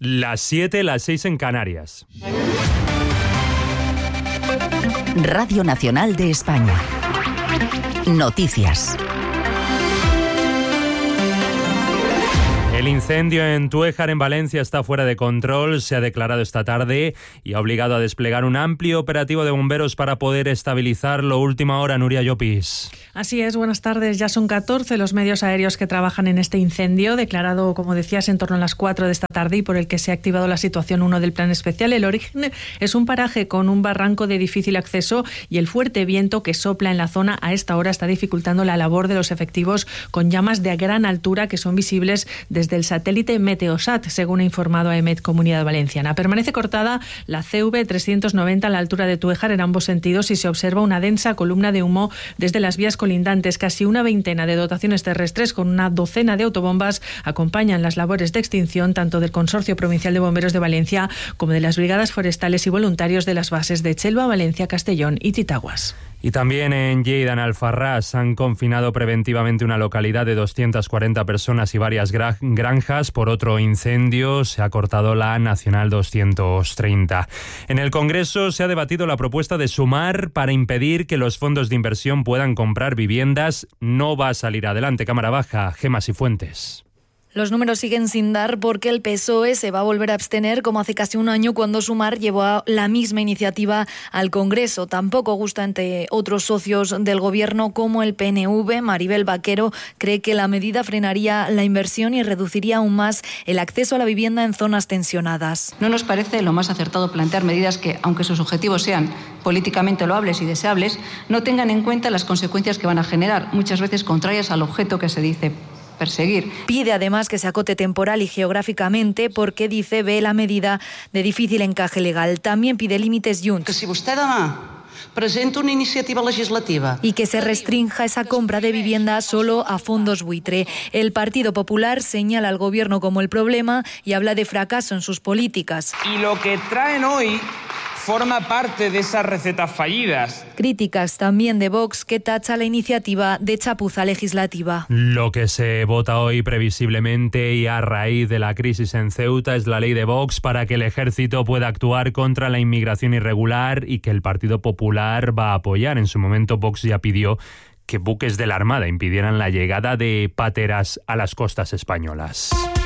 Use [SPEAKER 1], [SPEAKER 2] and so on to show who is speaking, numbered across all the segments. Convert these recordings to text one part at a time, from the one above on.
[SPEAKER 1] Las 7, las 6 en Canarias.
[SPEAKER 2] Radio Nacional de España. Noticias.
[SPEAKER 1] El incendio en Tuéjar, en Valencia, está fuera de control. Se ha declarado esta tarde y ha obligado a desplegar un amplio operativo de bomberos para poder estabilizarlo. Última hora, Nuria Llopis.
[SPEAKER 3] Así es, buenas tardes. Ya son 14 los medios aéreos que trabajan en este incendio, declarado, como decías, en torno a las 4 de esta tarde y por el que se ha activado la situación 1 del plan especial. El origen es un paraje con un barranco de difícil acceso y el fuerte viento que sopla en la zona a esta hora está dificultando la labor de los efectivos con llamas de gran altura que son visibles desde el satélite Meteosat, según ha informado EMET Comunidad Valenciana. Permanece cortada la CV 390 a la altura de Tuéjar en ambos sentidos y se observa una densa columna de humo desde las vías colindantes. Casi una veintena de dotaciones terrestres con una docena de autobombas acompañan las labores de extinción tanto del Consorcio Provincial de Bomberos de Valencia como de las brigadas forestales y voluntarios de las bases de Chelva, Valencia, Castellón y Titaguas.
[SPEAKER 1] Y también en Lleida, en Alfarrás, han confinado preventivamente una localidad de 240 personas y varias granjas. Por otro incendio se ha cortado la Nacional 230. En el Congreso se ha debatido la propuesta de Sumar para impedir que los fondos de inversión puedan comprar viviendas. No va a salir adelante. Cámara Baja, Gemma Cifuentes.
[SPEAKER 4] Los números siguen sin dar porque el PSOE se va a volver a abstener como hace casi un año cuando Sumar llevó la misma iniciativa al Congreso. Tampoco gusta entre otros socios del Gobierno como el PNV. Maribel Vaquero cree que la medida frenaría la inversión y reduciría aún más el acceso a la vivienda en zonas tensionadas.
[SPEAKER 5] No nos parece lo más acertado plantear medidas que, aunque sus objetivos sean políticamente loables y deseables, no tengan en cuenta las consecuencias que van a generar, muchas veces contrarias al objeto que se dice perseguir.
[SPEAKER 4] Pide además que se acote temporal y geográficamente porque, dice, ve la medida de difícil encaje legal. También pide límites Junts.
[SPEAKER 6] Que si vostè demà presenta una iniciativa legislativa
[SPEAKER 4] y que se restrinja esa compra de vivienda solo a fondos buitre. El Partido Popular señala al Gobierno como el problema y habla de fracaso en sus políticas.
[SPEAKER 7] Y lo que traen hoy forma parte de esas recetas fallidas.
[SPEAKER 4] Críticas también de Vox, que tacha la iniciativa de chapuza legislativa.
[SPEAKER 1] Lo que se vota hoy previsiblemente y a raíz de la crisis en Ceuta es la ley de Vox para que el ejército pueda actuar contra la inmigración irregular y que el Partido Popular va a apoyar. En su momento Vox ya pidió que buques de la Armada impidieran la llegada de pateras a las costas españolas.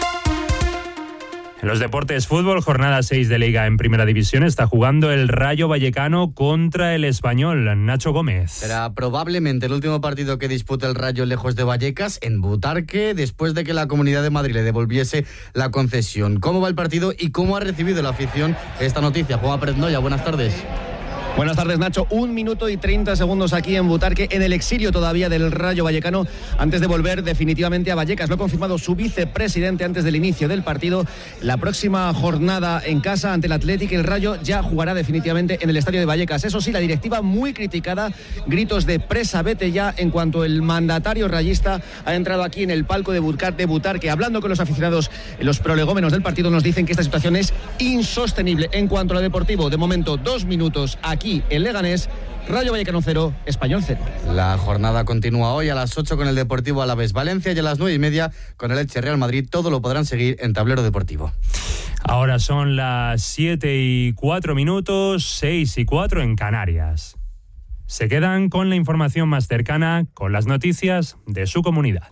[SPEAKER 1] En los deportes, fútbol, jornada 6 de Liga en Primera División. Está jugando el Rayo Vallecano contra el Español. Nacho Gómez.
[SPEAKER 8] Será probablemente el último partido que dispute el Rayo lejos de Vallecas, en Butarque, después de que la Comunidad de Madrid le devolviese la concesión. ¿Cómo va el partido y cómo ha recibido la afición esta noticia? Juan Pérez Noya, buenas tardes.
[SPEAKER 9] Buenas tardes, Nacho. 1 minuto y 30 segundos aquí en Butarque, en el exilio todavía del Rayo Vallecano, antes de volver definitivamente a Vallecas. Lo ha confirmado su vicepresidente antes del inicio del partido. La próxima jornada en casa ante el Athletic, el Rayo ya jugará definitivamente en el estadio de Vallecas. Eso sí, la directiva muy criticada, gritos de presa, vete ya, en cuanto el mandatario rayista ha entrado aquí en el palco de Butarque. Hablando con los aficionados, los prolegómenos del partido nos dicen que esta situación es insostenible. En cuanto a lo deportivo, de momento 2 minutos aquí en Leganés, Rayo Vallecano 0, Español 0.
[SPEAKER 8] La jornada continúa hoy a las 8 con el Deportivo Alavés Valencia y a las 9:30 con el Elche Real Madrid. Todo lo podrán seguir en Tablero Deportivo.
[SPEAKER 1] Ahora son las 7:04, 6:04 en Canarias. Se quedan con la información más cercana, con las noticias de su comunidad.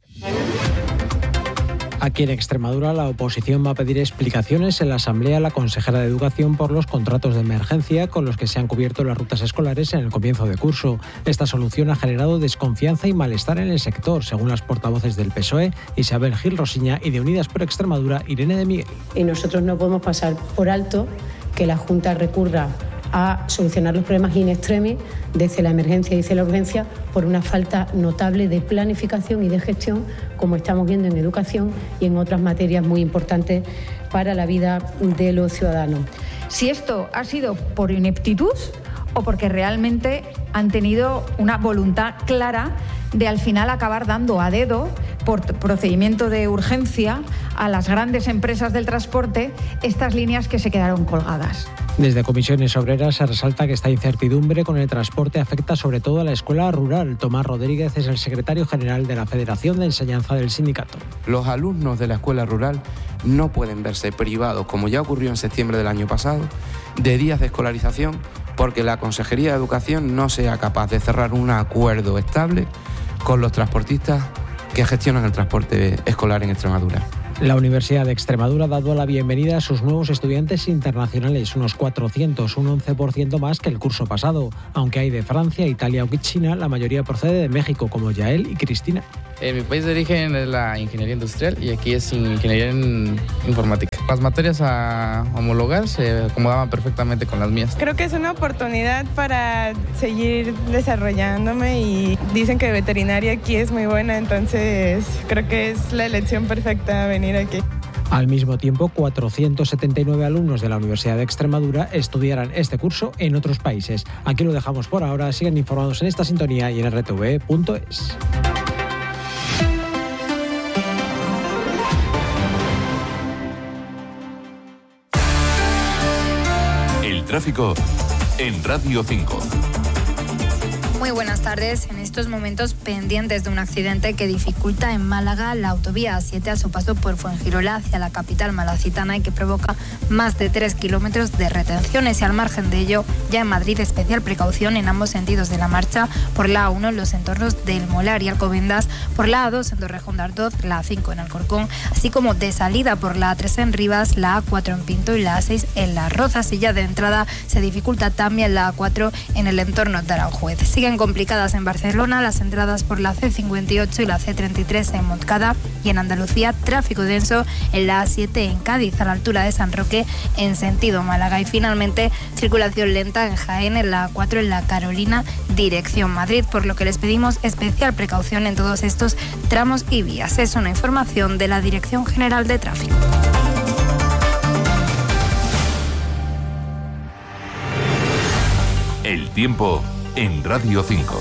[SPEAKER 10] Aquí en Extremadura, la oposición va a pedir explicaciones en la Asamblea a la consejera de Educación por los contratos de emergencia con los que se han cubierto las rutas escolares en el comienzo de curso. Esta solución ha generado desconfianza y malestar en el sector, según las portavoces del PSOE, Isabel Gil Rosiña, y de Unidas por Extremadura, Irene de Miguel.
[SPEAKER 11] Y nosotros no podemos pasar por alto que la Junta recurra a solucionar los problemas in extremis desde la emergencia y desde la urgencia por una falta notable de planificación y de gestión, como estamos viendo en educación y en otras materias muy importantes para la vida de los ciudadanos.
[SPEAKER 12] Si esto ha sido por ineptitud o porque realmente han tenido una voluntad clara de al final acabar dando a dedo por procedimiento de urgencia a las grandes empresas del transporte estas líneas que se quedaron colgadas.
[SPEAKER 10] Desde Comisiones Obreras se resalta que esta incertidumbre con el transporte afecta sobre todo a la escuela rural. Tomás Rodríguez es el secretario general de la Federación de Enseñanza del sindicato.
[SPEAKER 13] Los alumnos de la escuela rural no pueden verse privados, como ya ocurrió en septiembre del año pasado, de días de escolarización porque la Consejería de Educación no sea capaz de cerrar un acuerdo estable con los transportistas que gestionan el transporte escolar en Extremadura.
[SPEAKER 10] La Universidad de Extremadura ha dado la bienvenida a sus nuevos estudiantes internacionales, unos 400, un 11% más que el curso pasado. Aunque hay de Francia, Italia o China, la mayoría procede de México, como Yael y Cristina.
[SPEAKER 14] Mi país de origen es la ingeniería industrial y aquí es ingeniería en informática. Las materias a homologar se acomodaban perfectamente con las mías.
[SPEAKER 15] Creo que es una oportunidad para seguir desarrollándome y dicen que veterinaria aquí es muy buena, entonces creo que es la elección perfecta venir aquí.
[SPEAKER 10] Al mismo tiempo, 479 alumnos de la Universidad de Extremadura estudiarán este curso en otros países. Aquí lo dejamos por ahora. Sigan informados en esta sintonía y en rtv.es.
[SPEAKER 16] Tráfico en Radio 5.
[SPEAKER 17] Muy buenas tardes. En estos momentos pendientes de un accidente que dificulta en Málaga la autovía A7 a su paso por Fuengirola hacia la capital malacitana y que provoca más de 3 kilómetros de retenciones. Y al margen de ello, ya en Madrid, especial precaución en ambos sentidos de la marcha, por la A1 en los entornos del Molar y Alcobendas, por la A2 en Torrejón de Ardoz, la A5 en Alcorcón, así como de salida por la A3 en Rivas, la A4 en Pinto y la A6 en Las Rozas. Y ya de entrada se dificulta también la A4 en el entorno de Aranjuez. Siguen complicadas en Barcelona las entradas por la C58 y la C33 en Montcada, y en Andalucía tráfico denso en la A7 en Cádiz a la altura de San Roque en sentido Málaga, y finalmente circulación lenta en Jaén en la A4 en la Carolina dirección Madrid, por lo que les pedimos especial precaución en todos estos tramos y vías. Es una información de la Dirección General de Tráfico.
[SPEAKER 16] El tiempo en Radio 5.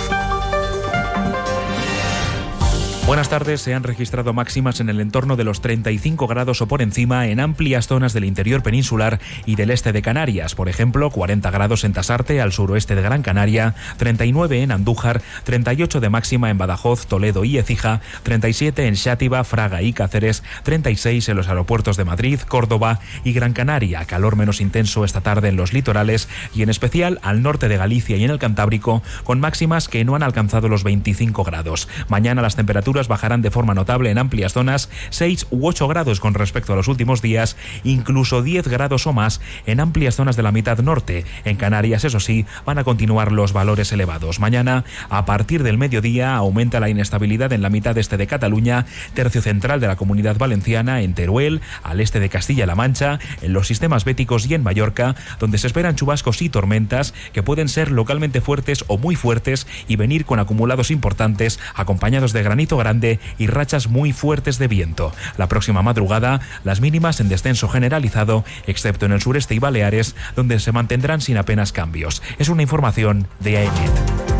[SPEAKER 18] Buenas tardes. Se han registrado máximas en el entorno de los 35 grados o por encima en amplias zonas del interior peninsular y del este de Canarias. Por ejemplo, 40 grados en Tasarte, al suroeste de Gran Canaria, 39 en Andújar, 38 de máxima en Badajoz, Toledo y Écija, 37 en Xátiva, Fraga y Cáceres, 36 en los aeropuertos de Madrid, Córdoba y Gran Canaria. Calor menos intenso esta tarde en los litorales y en especial al norte de Galicia y en el Cantábrico, con máximas que no han alcanzado los 25 grados. Mañana las temperaturas bajarán de forma notable en amplias zonas, 6 u 8 grados con respecto a los últimos días, incluso 10 grados o más en amplias zonas de la mitad norte. En Canarias, eso sí, van a continuar los valores elevados. Mañana, a partir del mediodía, aumenta la inestabilidad en la mitad este de Cataluña, tercio central de la Comunidad Valenciana, en Teruel, al este de Castilla-La Mancha, en los sistemas béticos y en Mallorca, donde se esperan chubascos y tormentas que pueden ser localmente fuertes o muy fuertes y venir con acumulados importantes, acompañados de granizo grande y rachas muy fuertes de viento. La próxima madrugada, las mínimas en descenso generalizado, excepto en el sureste y Baleares, donde se mantendrán sin apenas cambios. Es una información de AEMET.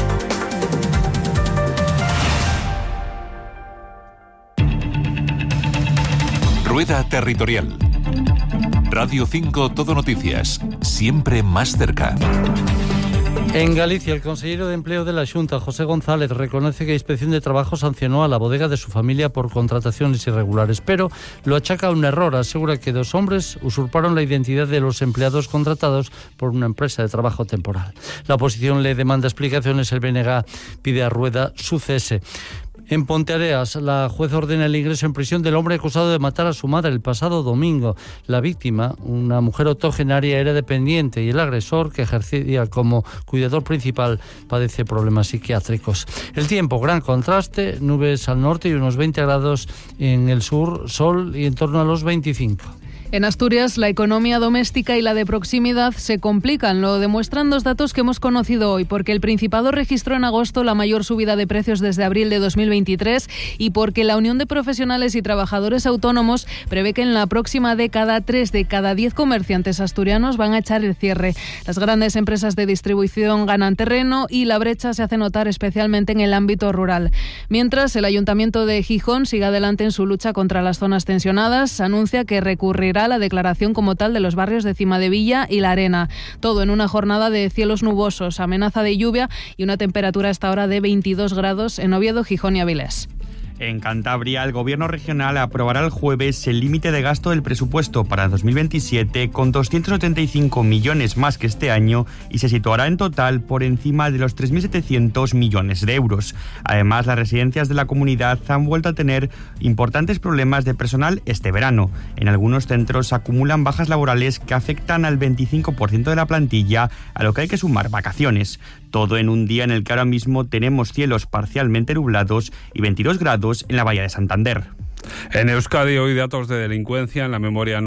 [SPEAKER 16] Rueda Territorial. Radio 5 Todo Noticias, siempre más cerca.
[SPEAKER 19] En Galicia, el consejero de Empleo de la Xunta, José González, reconoce que la Inspección de Trabajo sancionó a la bodega de su familia por contrataciones irregulares, pero lo achaca a un error. Asegura que 2 hombres usurparon la identidad de los empleados contratados por una empresa de trabajo temporal. La oposición le demanda explicaciones, el BNG pide a Rueda su cese. En Ponteareas, la jueza ordena el ingreso en prisión del hombre acusado de matar a su madre el pasado domingo. La víctima, una mujer octogenaria, era dependiente y el agresor, que ejercía como cuidador principal, padece problemas psiquiátricos. El tiempo, gran contraste, nubes al norte y unos 20 grados en el sur, sol y en torno a los 25.
[SPEAKER 20] En Asturias, la economía doméstica y la de proximidad se complican. Lo demuestran 2 datos que hemos conocido hoy, porque el Principado registró en agosto la mayor subida de precios desde abril de 2023 y porque la Unión de Profesionales y Trabajadores Autónomos prevé que en la próxima década 3 de cada 10 comerciantes asturianos van a echar el cierre. Las grandes empresas de distribución ganan terreno y la brecha se hace notar especialmente en el ámbito rural. Mientras, el Ayuntamiento de Gijón sigue adelante en su lucha contra las zonas tensionadas, anuncia que recurrirá aplicará la declaración como tal de los barrios de Cimadevilla y La Arena. Todo en una jornada de cielos nubosos, amenaza de lluvia y una temperatura a esta hora de 22 grados en Oviedo, Gijón y Avilés.
[SPEAKER 21] En Cantabria, el Gobierno regional aprobará el jueves el límite de gasto del presupuesto para 2027 con 275 millones más que este año y se situará en total por encima de los 3.700 millones de euros. Además, las residencias de la comunidad han vuelto a tener importantes problemas de personal este verano. En algunos centros acumulan bajas laborales que afectan al 25% de la plantilla, a lo que hay que sumar vacaciones. Todo en un día en el que ahora mismo tenemos cielos parcialmente nublados y 22 grados en la Bahía de Santander.
[SPEAKER 22] En Euskadi hoy datos de delincuencia en la memoria